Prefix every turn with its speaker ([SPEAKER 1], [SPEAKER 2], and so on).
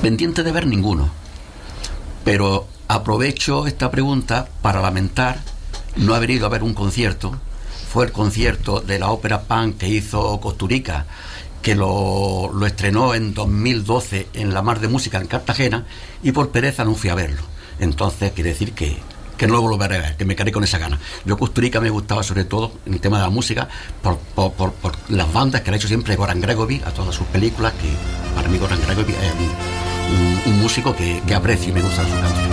[SPEAKER 1] Pendiente de ver ninguno. Pero aprovecho esta pregunta para lamentar no haber ido a ver un concierto. Fue el concierto de la ópera punk que hizo Costurica, que lo estrenó en 2012 en la Mar de Música en Cartagena, y por pereza no fui a verlo. Entonces quiere decir que no lo volveré a ver, que me quedé con esa gana. Yo Costurica me gustaba sobre todo en el tema de la música por las bandas que le ha hecho siempre Goran Bregovic a todas sus películas, que para mí Goran Bregovic es un músico que aprecio y me gusta su canción.